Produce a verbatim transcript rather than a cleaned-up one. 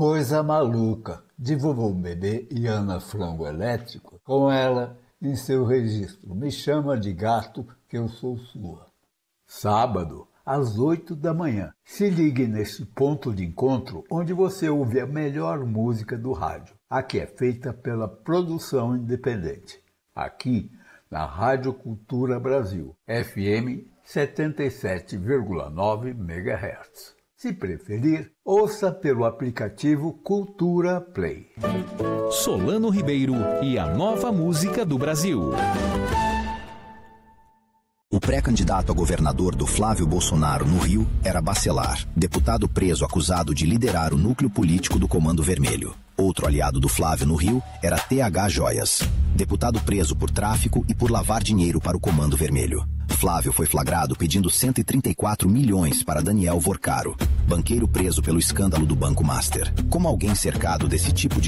Coisa Maluca, de Vovô Bebê e Ana Flango Elétrico, com ela em seu registro Me Chama de Gato que eu sou sua. Sábado, às oito da manhã. Se ligue nesse ponto de encontro onde você ouve a melhor música do rádio. Aqui é feita pela produção independente. Aqui, na Rádio Cultura Brasil, F M setenta e sete vírgula nove megahertz. Se preferir, ouça pelo aplicativo Cultura Play. Solano Ribeiro e a nova música do Brasil. O pré-candidato a governador do Flávio Bolsonaro no Rio era Bacelar, deputado preso acusado de liderar o núcleo político do Comando Vermelho. Outro aliado do Flávio no Rio era T H Joias, deputado preso por tráfico e por lavar dinheiro para o Comando Vermelho. Flávio foi flagrado pedindo cento e trinta e quatro milhões para Daniel Vorcaro, banqueiro preso pelo escândalo do Banco Master. Como alguém cercado desse tipo de